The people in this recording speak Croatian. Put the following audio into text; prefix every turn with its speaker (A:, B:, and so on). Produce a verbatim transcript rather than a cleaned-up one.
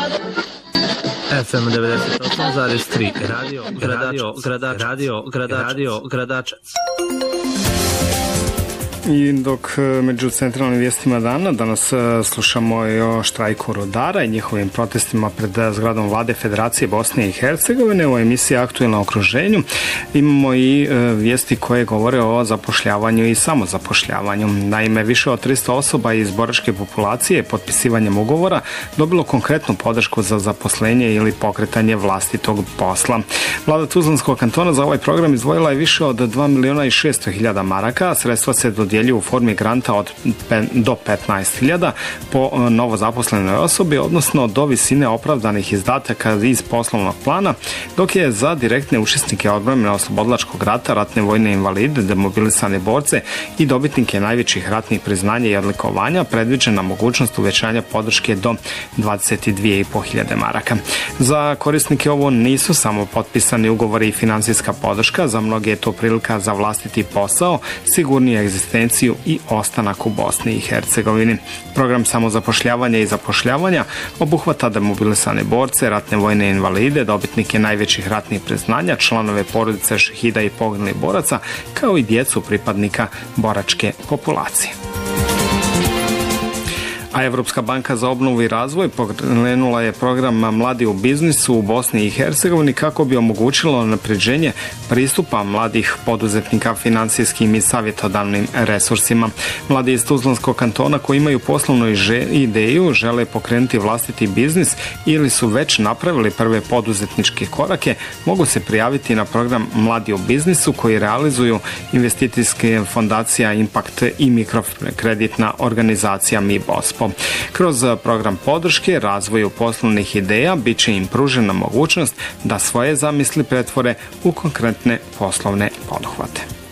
A: F M devedeset osam zarez tri Radio Radio Gradač Radio Gradač Radio Gradačac.
B: I dok među centralnim vijestima dana danas slušamo i o štrajku rudara i njihovim protestima pred zgradom Vlade Federacije Bosne i Hercegovine, u emisiji Aktuelno okruženju imamo i vijesti koje govore o zapošljavanju i samozapošljavanju. Naime, više od tristo osoba iz boračke populacije potpisivanjem ugovora dobilo konkretnu podršku za zaposlenje ili pokretanje vlastitog posla. Vlada Tuzlanskog kantona za ovaj program izdvojila je više od dva miliona i šesto hiljada maraka, a sredstva se dodjeljuju u formi granta od do petnaest hiljada po novozaposlenoj osobi, odnosno do visine opravdanih izdataka iz poslovnog plana, dok je za direktne učesnike odbrane oslobodilačkog rata, ratne vojne invalide, demobilisane borce i dobitnike najvećih ratnih priznanja i odlikovanja predviđena mogućnost uvećanja podrške do dvadeset dvije i po hiljade maraka. Za korisnike ovo nisu samo potpisani ugovori i finansijska podrška, za mnoge je to prilika za vlastiti posao, sigurnija egzistencija i ostanak u Bosni i Hercegovini. Program samozapošljavanja i zapošljavanja obuhvata demobilisane borce, ratne vojne invalide, dobitnike najvećih ratnih priznanja, članove porodice šehida i poginulih boraca, kao i djecu pripadnika boračke populacije. A Evropska banka za obnovu i razvoj pokrenula je program Mladi u biznisu u Bosni i Hercegovini kako bi omogućilo unapređenje pristupa mladih poduzetnika financijskim i savjetodavnim resursima. Mladi iz Tuzlanskog kantona koji imaju poslovnu ideju, žele pokrenuti vlastiti biznis ili su već napravili prve poduzetničke korake, mogu se prijaviti na program Mladi u biznisu koji realizuju investicijske fondacija Impact i mikrokreditna organizacija Mi Bospo. Kroz program podrške razvoju poslovnih ideja bit će im pružena mogućnost da svoje zamisli pretvore u konkretne poslovne poduhvate.